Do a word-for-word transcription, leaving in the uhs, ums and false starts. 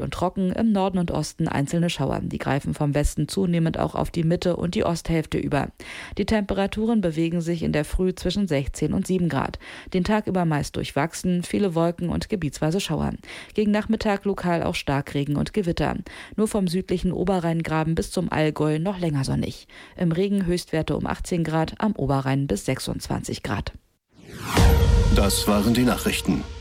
und trocken, im Norden und Osten einzelne Schauer. Die greifen vom Westen zunehmend auch auf die Mitte und die Osthälfte über. Die Temperaturen bewegen sich in der Früh zwischen sechzehn und sieben Grad. Den Tag über meist durchwachsen, viele Wolken und gebietsweise Schauer. Gegen Nachmittag lokal auch Starkregen und Gewitter. Nur vom südlichen Oberrheingraben bis zum Allgäu noch länger sonnig. Im Regen Höchstwerte um achtzehn Grad, am Oberrhein bis sechsundzwanzig Grad. Das waren die Nachrichten.